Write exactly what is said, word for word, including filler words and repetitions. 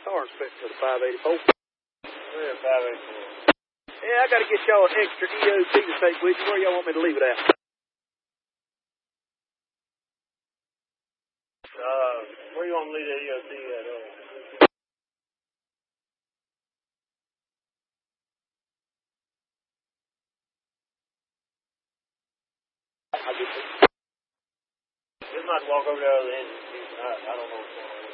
Car inspector for the five eighty-four. We're at five eighty-four. Yeah, I got to get y'all an extra E O C to take with you. Where y'all want me to leave it at? Uh, where you want me to leave the E O C at? Uh, I get it. Just might walk over there to the engine. I, I don't know what's going on.